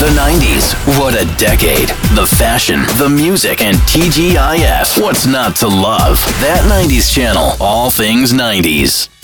The 90s. What a decade. The fashion, the music, and TGIF. What's not to love? That 90s channel. All things 90s.